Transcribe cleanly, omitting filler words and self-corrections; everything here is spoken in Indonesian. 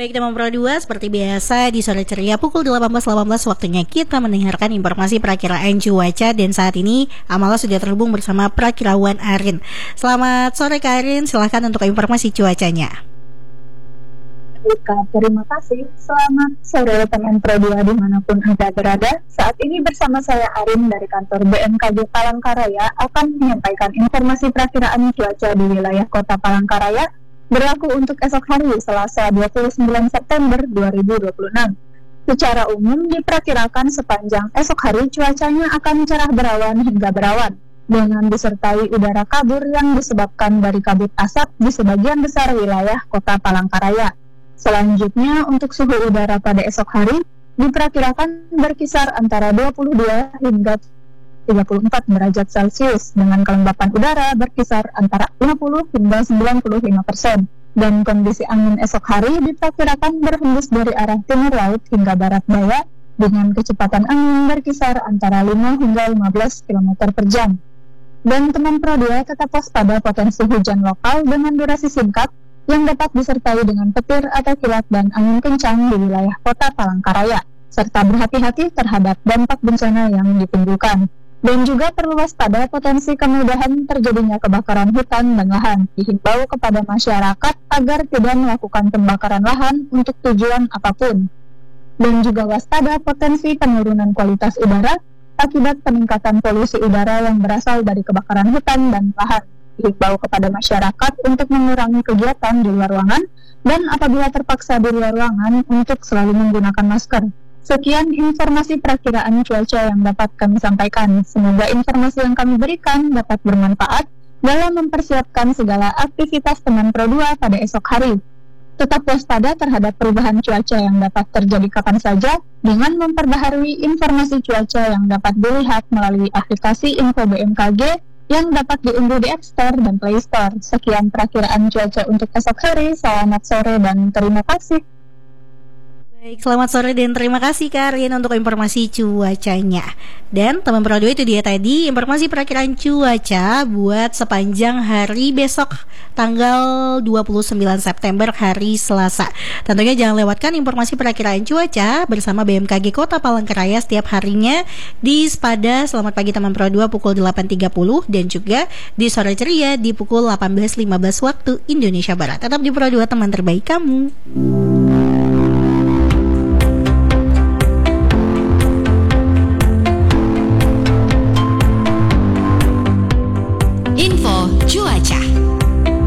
Baik teman Pro 2, seperti biasa di sore ceria pukul 18.18 waktunya kita mendengarkan informasi perakiraan cuaca. Dan saat ini Amala sudah terhubung bersama Prakirawan Arin. Selamat sore Kak Arin, silahkan untuk informasi cuacanya. Terima kasih. Selamat sore teman Pro 2 dimanapun Anda berada. Saat ini bersama saya Arin dari kantor BMKG Palangkaraya akan menyampaikan informasi perakiraan cuaca di wilayah kota Palangkaraya berlaku untuk esok hari Selasa 29 September 2026. Secara umum diperkirakan sepanjang esok hari cuacanya akan cerah berawan hingga berawan dengan disertai udara kabur yang disebabkan dari kabut asap di sebagian besar wilayah kota Palangkaraya. Selanjutnya untuk suhu udara pada esok hari diperkirakan berkisar antara 22 hingga 34 derajat Celcius dengan kelembapan udara berkisar antara 50 hingga 95%. Dan kondisi angin esok hari diperkirakan berhembus dari arah timur laut hingga barat daya dengan kecepatan angin berkisar antara 5 hingga 15 km per jam. Dan teman Pro 2 tetap waspada potensi hujan lokal dengan durasi singkat yang dapat disertai dengan petir atau kilat dan angin kencang di wilayah kota Palangkaraya, serta berhati-hati terhadap dampak bencana yang ditimbulkan. Dan juga perlu waspada potensi kemudahan terjadinya kebakaran hutan dan lahan. Dihimbau kepada masyarakat agar tidak melakukan pembakaran lahan untuk tujuan apapun. Dan juga waspada potensi penurunan kualitas udara akibat peningkatan polusi udara yang berasal dari kebakaran hutan dan lahan. Dihimbau kepada masyarakat untuk mengurangi kegiatan di luar ruangan dan apabila terpaksa di luar ruangan untuk selalu menggunakan masker. Sekian informasi perakiraan cuaca yang dapat kami sampaikan. Semoga informasi yang kami berikan dapat bermanfaat dalam mempersiapkan segala aktivitas teman Pro 2 pada esok hari. Tetap waspada terhadap perubahan cuaca yang dapat terjadi kapan saja dengan memperbaharui informasi cuaca yang dapat dilihat melalui aplikasi Info BMKG yang dapat diunduh di App Store dan Play Store. Sekian perakiraan cuaca untuk esok hari. Selamat sore dan terima kasih. Baik, selamat sore dan terima kasih Kak Arin untuk informasi cuacanya. Dan teman Pro 2 itu dia tadi informasi perakiraan cuaca buat sepanjang hari besok tanggal 29 September hari Selasa. Tentunya jangan lewatkan informasi perakiraan cuaca bersama BMKG Kota Palangkaraya setiap harinya di Spada Selamat Pagi teman Pro 2 pukul 8.30 dan juga di Sore Ceria di pukul 18.15 waktu Indonesia Barat. Tetap di Pro 2 teman terbaik kamu.